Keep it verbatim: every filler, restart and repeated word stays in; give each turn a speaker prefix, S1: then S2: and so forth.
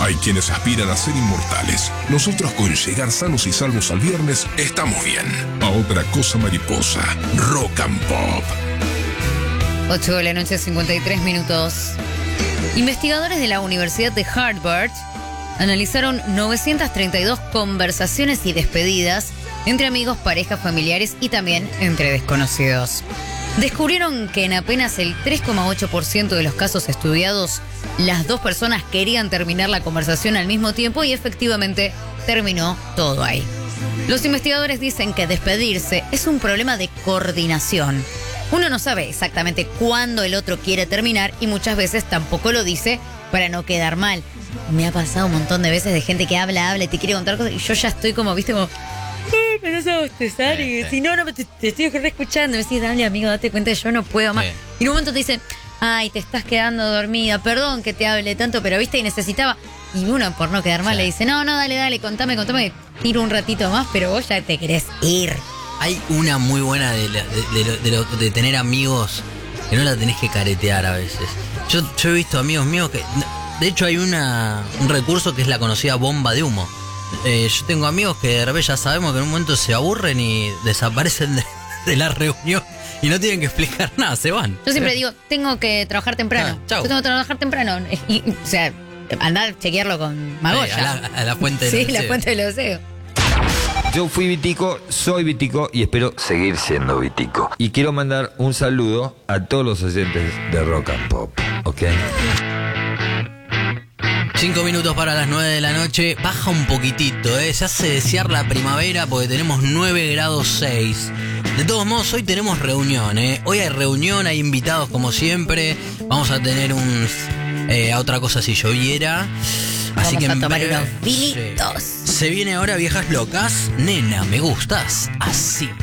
S1: Hay quienes aspiran a ser inmortales. Nosotros, con llegar sanos y salvos al viernes, estamos bien. A otra cosa mariposa. Rock and Pop.
S2: ocho de la noche, cincuenta y tres minutos. Investigadores de la Universidad de Harvard analizaron novecientas treinta y dos conversaciones y despedidas entre amigos, parejas, familiares y también entre desconocidos. Descubrieron que en apenas el tres coma ocho por ciento de los casos estudiados, las dos personas querían terminar la conversación al mismo tiempo y efectivamente terminó todo ahí. Los investigadores dicen que despedirse es un problema de coordinación. Uno no sabe exactamente cuándo el otro quiere terminar y muchas veces tampoco lo dice para no quedar mal. Me ha pasado un montón de veces de gente que habla, habla y te quiere contar cosas y yo ya estoy como, viste, como... Me vas a bostezar y si no, no te, te estoy escuchando. Me decís, dale amigo, date cuenta, yo no puedo más. Sí. Y en un momento te dicen, ay, te estás quedando dormida, perdón que te hable tanto, pero viste, y necesitaba. Y uno, por no quedar mal, sí, le dice, no, no, dale, dale, contame, contame, tiro un ratito más, pero vos ya te querés ir.
S3: Hay una muy buena de, de, de, de, de, de tener amigos que no la tenés que caretear a veces. Yo, yo he visto amigos míos que... De hecho, hay una un recurso que es la conocida bomba de humo. Eh, yo tengo amigos que de repente ya sabemos que en un momento se aburren y desaparecen de, de la reunión y no tienen que explicar nada, se van.
S2: Yo siempre digo, tengo que trabajar temprano. Ah, yo tengo que trabajar temprano. Y, y, o sea, andar a chequearlo con Magoya.
S3: Eh, a, la, a la fuente del
S2: Sí,
S3: océano.
S2: La fuente del océano.
S4: Yo fui Vitico, soy Vitico y espero seguir siendo Vitico. Y quiero mandar un saludo a todos los oyentes de Rock and Pop, ¿ok?
S3: Cinco minutos para las nueve de la noche. Baja un poquitito, ¿eh? Se hace desear la primavera porque tenemos nueve grados seis. De todos modos, hoy tenemos reunión, ¿eh? Hoy hay reunión, hay invitados como siempre. Vamos a tener un... Eh, a otra cosa si lloviera. Así
S2: Vamos
S3: que
S2: a tomar
S3: breve,
S2: unos vinitos.
S3: Se viene ahora Viejas Locas. Nena, me gustas así.